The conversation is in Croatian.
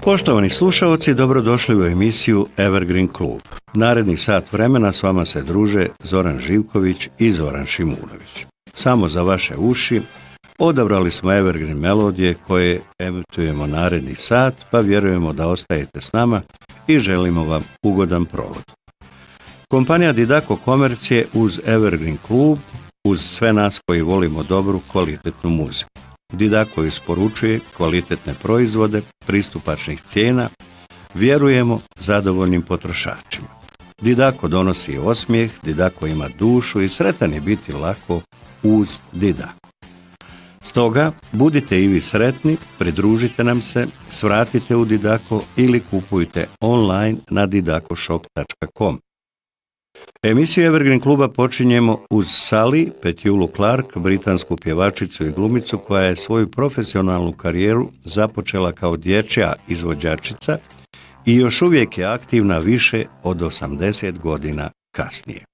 Poštovani slušalci, dobrodošli u emisiju Evergreen Klub. Naredni sat vremena s vama se druže Zoran Živković i Zoran Šimunović. Samo za vaše uši odabrali smo Evergreen melodije koje emitujemo naredni sat, pa vjerujemo da ostajete s nama i želimo vam ugodan provod. Kompanija Didako Komerc je uz Evergreen Klub, uz sve nas koji volimo dobru, kvalitetnu muziku. Didako isporučuje kvalitetne proizvode, pristupačnih cijena, vjerujemo zadovoljnim potrošačima. Didako donosi osmijeh, Didako ima dušu i sretan je biti lako uz Didako. Stoga, budite i vi sretni, pridružite nam se, svratite u Didako ili kupujte online na didakoshop.com. Emisiju Evergreen kluba počinjemo uz Sally Petjulu Clark, britansku pjevačicu i glumicu koja je svoju profesionalnu karijeru započela kao dječja izvođačica i još uvijek je aktivna više od 80 godina kasnije.